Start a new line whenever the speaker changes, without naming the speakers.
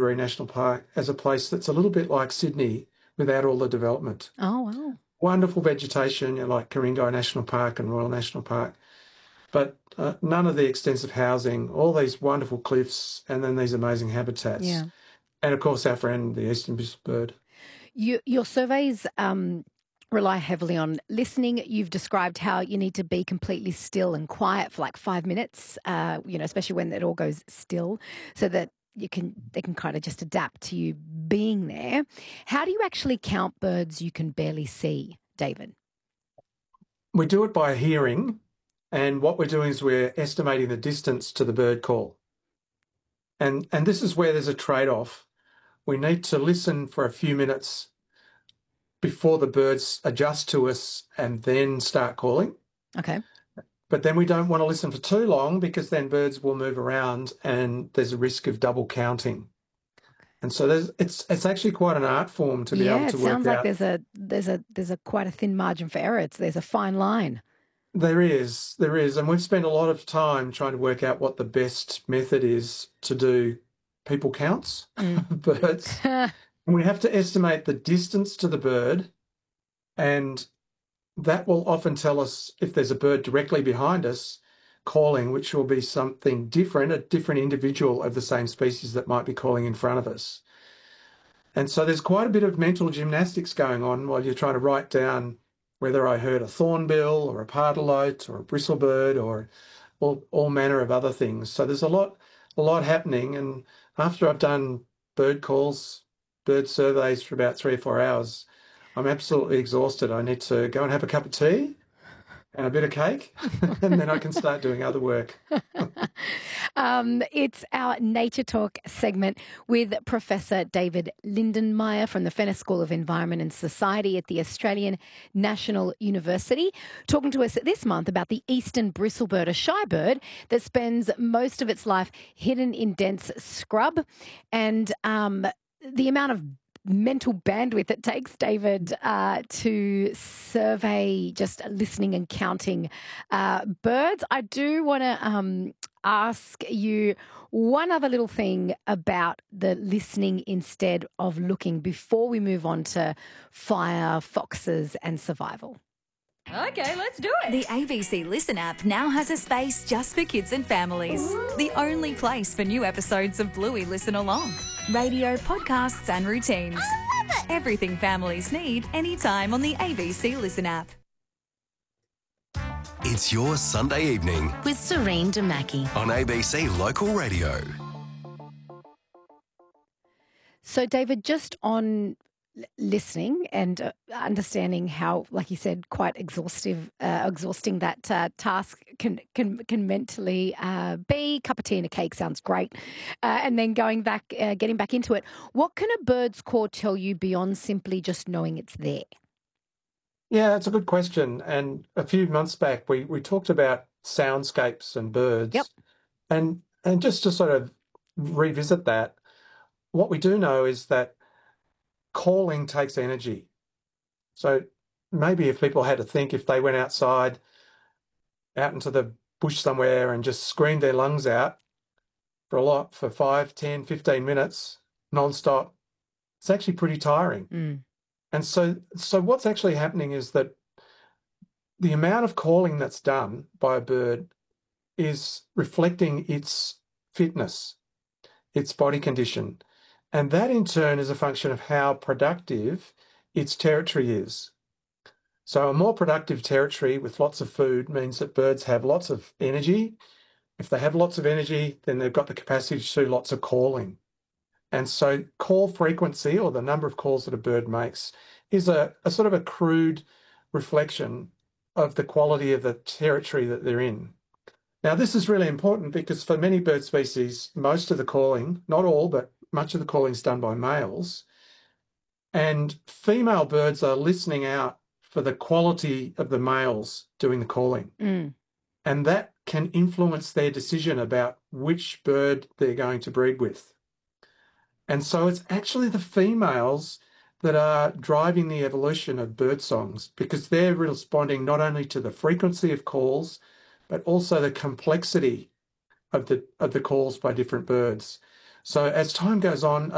Canterbury National Park as a place that's a little bit like Sydney without all the development.
Oh, wow.
Wonderful vegetation, like Ku-ring-gai National Park and Royal National Park, but none of the extensive housing, all these wonderful cliffs, and then these amazing habitats.
Yeah.
And, of course, our friend, the eastern bristlebird.
Your surveys rely heavily on listening. You've described how you need to be completely still and quiet for like 5 minutes, especially when it all goes still, so that they can kind of just adapt to you being there. How do you actually count birds you can barely see, David?
We do it by hearing, and what we're doing is we're estimating the distance to the bird call. And this is where there's a trade-off. We need to listen for a few minutes before the birds adjust to us and then start calling.
Okay.
But then we don't want to listen for too long because then birds will move around and there's a risk of double counting. And so it's actually quite an art form to be able to work out.
Yeah, it sounds like there's a quite a thin margin for error. There's a fine line.
There is. And we've spent a lot of time trying to work out what the best method is to do people counts of birds. And we have to estimate the distance to the bird, and that will often tell us if there's a bird directly behind us calling, which will be something different, a different individual of the same species that might be calling in front of us. And so there's quite a bit of mental gymnastics going on while you're trying to write down whether I heard a thornbill or a pardalote or a bristlebird or all manner of other things. So there's a lot happening. And after I've done bird calls, bird surveys for about 3 or 4 hours, I'm absolutely exhausted. I need to go and have a cup of tea and a bit of cake, and then I can start doing other work.
It's our Nature Talk segment with Professor David Lindenmayer from the Fenner School of Environment and Society at the Australian National University, talking to us this month about the eastern bristlebird, a shy bird that spends most of its life hidden in dense scrub, and the amount of mental bandwidth it takes, David, to survey just listening and counting birds. I do want to ask you one other little thing about the listening instead of looking before we move on to fire, foxes and survival.
Okay, let's do it.
The ABC Listen app now has a space just for kids and families. The only place for new episodes of Bluey Listen Along. Radio, podcasts and routines.
I love it.
Everything families need anytime on the ABC Listen app.
It's your Sunday evening
with Serene Damaki
on ABC Local Radio.
So, David, just on listening and understanding how, like you said, quite exhausting that task can mentally be. Cup of tea and a cake sounds great, and then getting back into it. What can a bird's call tell you beyond simply just knowing it's there?
Yeah, that's a good question. And a few months back, we talked about soundscapes and birds.
Yep.
And just to sort of revisit that, what we do know is that calling takes energy. So maybe if people had to think, if they went outside, out into the bush somewhere and just screamed their lungs out for 5, 10, 15 minutes nonstop, it's actually pretty tiring. And so what's actually happening is that the amount of calling that's done by a bird is reflecting its fitness, its body condition. And that in turn is a function of how productive its territory is. So a more productive territory with lots of food means that birds have lots of energy. If they have lots of energy, then they've got the capacity to do lots of calling. And so call frequency, or the number of calls that a bird makes, is a sort of a crude reflection of the quality of the territory that they're in. Now, this is really important because for many bird species, most of the calling, not all, but much of the calling is done by males. And female birds are listening out for the quality of the males doing the calling. And that can influence their decision about which bird they're going to breed with. And so it's actually the females that are driving the evolution of bird songs, because they're responding not only to the frequency of calls, but also the complexity of the calls by different birds. So as time goes on,